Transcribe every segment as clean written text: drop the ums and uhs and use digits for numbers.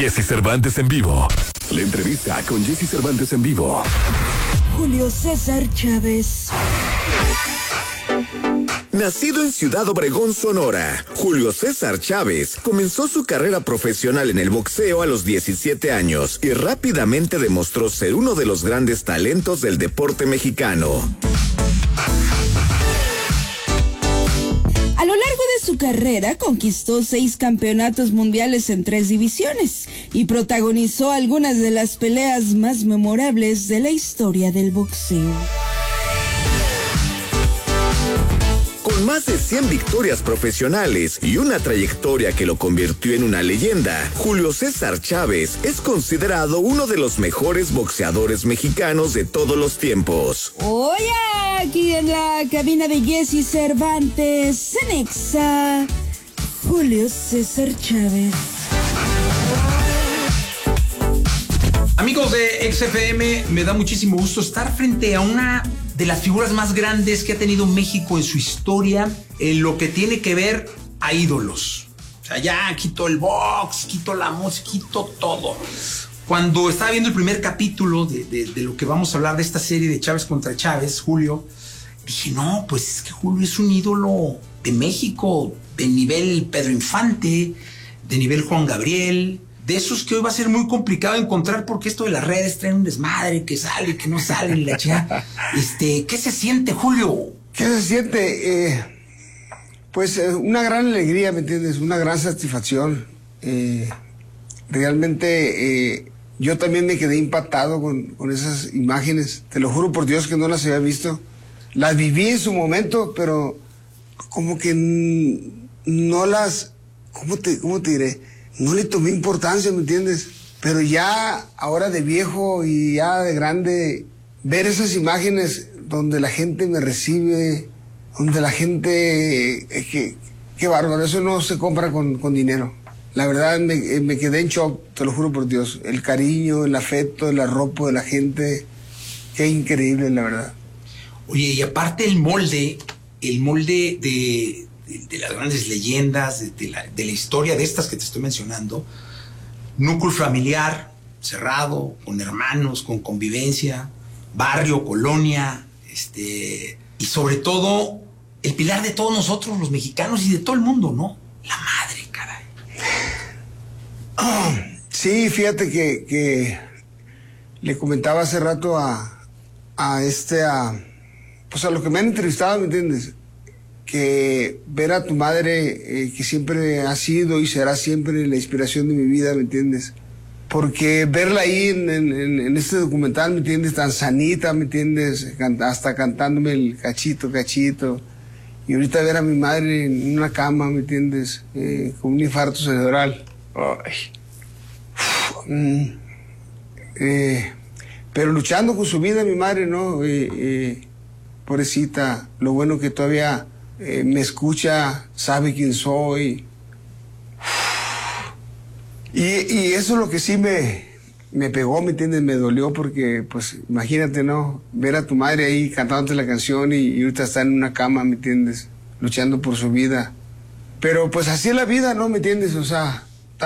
Jesse Cervantes en vivo. La entrevista con Jesse Cervantes en vivo. Julio César Chávez. Nacido en Ciudad Obregón, Sonora, Julio César Chávez comenzó su carrera profesional en el boxeo a los 17 años y rápidamente demostró ser uno de los grandes talentos del deporte mexicano. A lo largo de su carrera conquistó 6 campeonatos mundiales en 3 divisiones y protagonizó algunas de las peleas más memorables de la historia del boxeo. Con más de 100 victorias profesionales y una trayectoria que lo convirtió en una leyenda, Julio César Chávez es considerado uno de los mejores boxeadores mexicanos de todos los tiempos. Oye, aquí en la cabina de Jesse Cervantes, en Exa, Julio César Chávez. Amigos de XFM, me da muchísimo gusto estar frente a una de las figuras más grandes que ha tenido México en su historia, en lo que tiene que ver a ídolos. O sea, ya quito el box, quito la música, quito todo. Cuando estaba viendo el primer capítulo de lo que vamos a hablar de esta serie de Chávez contra Chávez, Julio, dije, no, pues es que Julio es un ídolo de México, de nivel Pedro Infante, de nivel Juan Gabriel, de esos que hoy va a ser muy complicado encontrar porque esto de las redes trae un desmadre, que sale, que no sale, la chica. ¿Qué se siente, Julio? ¿Qué se siente? Pues una gran alegría, ¿me entiendes? Una gran satisfacción. Realmente yo también me quedé impactado con esas imágenes. Te lo juro por Dios que no las había visto. Las viví en su momento, pero como que no las... ¿Cómo te diré? No le tomé importancia, ¿me entiendes? Pero ya, ahora de viejo y ya de grande, ver esas imágenes donde la gente me recibe, donde la gente... Qué bárbaro, eso no se compra con dinero. La verdad, me quedé en shock, te lo juro por Dios. El cariño, el afecto, el arropo de la gente, qué increíble, la verdad. Oye, y aparte el molde de las grandes leyendas, de la historia de estas que te estoy mencionando, núcleo familiar, cerrado, con hermanos, con convivencia, barrio, colonia, y sobre todo, el pilar de todos nosotros, los mexicanos y de todo el mundo, ¿no? La madre, caray. Sí, fíjate que le comentaba hace rato pues a los que me han entrevistado, ¿me entiendes? Que ver a tu madre, que siempre ha sido y será siempre la inspiración de mi vida, ¿me entiendes? Porque verla ahí en este documental, ¿me entiendes? Tan sanita, ¿me entiendes? Hasta cantándome el cachito. Y ahorita ver a mi madre en una cama, ¿me entiendes? Con un infarto cerebral. Pero luchando con su vida, mi madre, ¿no? Pobrecita, lo bueno que todavía... me escucha, sabe quién soy. Y eso es lo que sí me pegó, ¿me entiendes? Me dolió porque, pues, imagínate, ¿no? Ver a tu madre ahí cantándote la canción y ahorita está en una cama, ¿me entiendes? Luchando por su vida. Pero, pues, así es la vida, ¿no? ¿Me entiendes? O sea,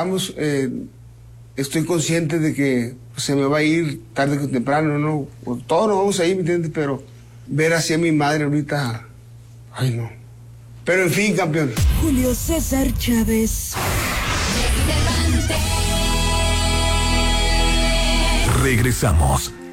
estoy consciente de que pues, se me va a ir tarde o temprano, ¿no? O todos nos vamos a ir, ¿me entiendes? Pero ver así a mi madre ahorita, ay, no. Pero en fin, campeón. Julio César Chávez. Regresamos.